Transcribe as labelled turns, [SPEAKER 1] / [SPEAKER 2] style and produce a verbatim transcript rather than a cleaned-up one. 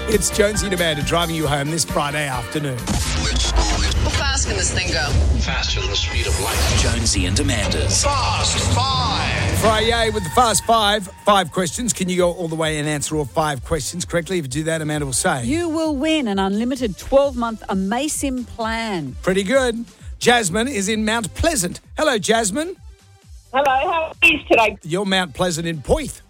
[SPEAKER 1] It's Jonesy and Amanda driving you home this Friday afternoon.
[SPEAKER 2] How fast can this thing go?
[SPEAKER 3] Faster than the speed of light.
[SPEAKER 4] Jonesy and Amanda's
[SPEAKER 3] Fast Five.
[SPEAKER 1] Friday with the Fast Five. Five questions. Can you go all the way and answer all five questions correctly? If you do that, Amanda will say.
[SPEAKER 5] You will win an unlimited twelve-month Amasim plan.
[SPEAKER 1] Pretty good. Jasmine is in Mount Pleasant. Hello, Jasmine.
[SPEAKER 6] Hello, how are you today?
[SPEAKER 1] You're Mount Pleasant in Poyth.